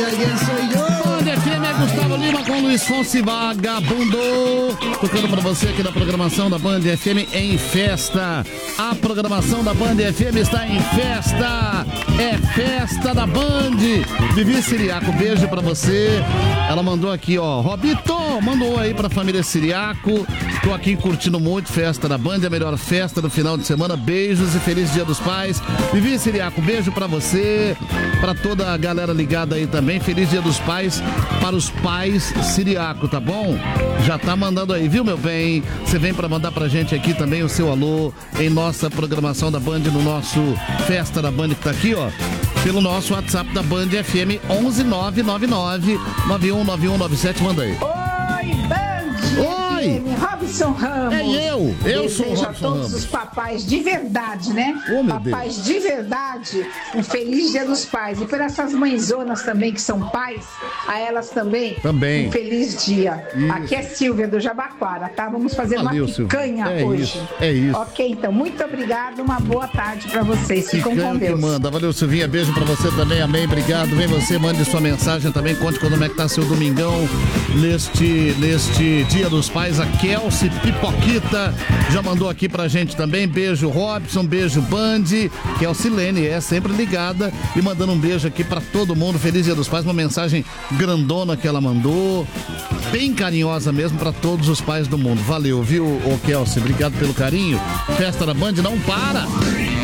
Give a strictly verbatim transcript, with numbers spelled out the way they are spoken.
quem sou eu? Band F M é Gustavo Lima com Luiz Fonsi Vagabundo. Tocando pra você aqui na programação da Band F M em festa. A programação da Band F M está em festa. É festa da Band. Vivi Siriaco, beijo pra você. Ela mandou aqui, ó. Robito, mandou aí pra família Siriaco. Tô aqui curtindo muito festa da Band, a melhor festa do final de semana. Beijos e feliz Dia dos Pais. Vivi Siriaco, beijo pra você, pra toda a galera ligada aí também. Feliz Dia dos Pais para os pais Siriaco, tá bom? Já tá mandando aí, viu, meu bem? Você vem pra mandar pra gente aqui também o seu alô em nossa programação da Band, no nosso Festa da Band que tá aqui, ó. Pelo nosso WhatsApp da Band F M onze nove nove nove nove um nove um nove sete, manda aí. Oi, Band! Oi! Robson Ramos. É eu, eu Desejo sou o a Robson todos Ramos. os papais de verdade, né? Oh, meu papais Deus. de verdade, um feliz Dia dos Pais. E para essas mãezonas também que são pais, a elas também, Também. um feliz dia. Isso. Aqui é Silvia do Jabaquara, tá? Vamos fazer Valeu, uma picanha Silvia. É hoje. isso, é isso. Ok, então, muito obrigada, uma boa tarde para vocês. Ficam Picanha com que Deus. manda. Valeu, Silvinha. Beijo pra você também. Amém. Obrigado. Vem você, mande sua mensagem também. Conte como é que tá seu domingão neste, neste Dia dos Pais. A Kelsey Pipoquita já mandou aqui pra gente também. Beijo, Robson. Beijo, Band. Kelsey Lene é sempre ligada e mandando um beijo aqui pra todo mundo. Feliz Dia dos Pais. Uma mensagem grandona que ela mandou. Bem carinhosa mesmo pra todos os pais do mundo. Valeu, viu, ô Kelsey? Obrigado pelo carinho. Festa da Band não para.